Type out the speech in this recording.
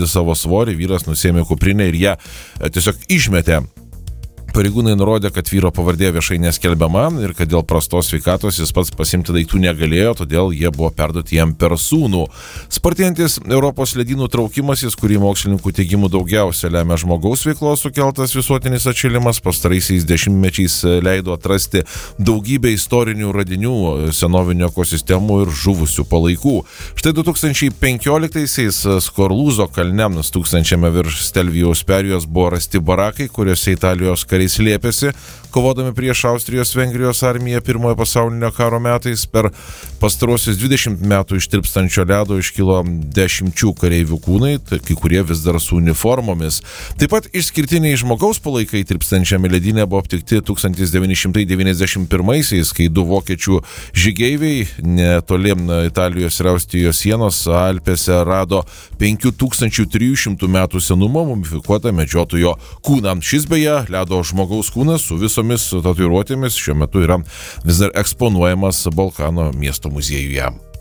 suvaldyti savo svorį, vyras nusėmė kuprinę ir ją tiesiog išmetė. Pareigūnai nurodė, kad vyro pavardė viešai neskelbiama ir kad dėl prastos sveikatos jis pats pasimti daiktų negalėjo, todėl jie buvo perduoti jam per sūnų. Spartėjantis Europos ledynų traukimasis, kurį mokslininkų teigimų daugiausia lemia žmogaus veiklos sukeltas visuotinis atšilimas, pastaraisiais dešimtmečiais leido atrasti daugybę istorinių radinių, senovinių ekosistemų ir žuvusių palaikų. Štai 2015-aisiais Skorlūzo kalne, stūksančiame virš Stelvijaus perijos, buvo rasti barakai, kuriuose Italijos kariai slėpėsi, kovodami prieš Austrijos-Vengrijos armiją Pirmojo pasaulinio karo metais. Per pastarosius 20 metų iš tirpstančio ledo iškilo 10 kareivių kūnai, kai kurie vis dar su uniformomis. Taip pat išskirtiniai žmogaus palaikai tirpstančiame ledyne buvo aptikti 1991-aisiais, kai 2 vokiečių žygeiviai netoli Italijos ir Austrijos sienos Alpėse rado 5300 metų senumo mumifikuotą medžiotojo kūną. Šis beje, ledo žmogaus kūnas su visomis tatuiruotėmis šiuo metu yra vis dar eksponuojamas Balkano miesto muziejuje.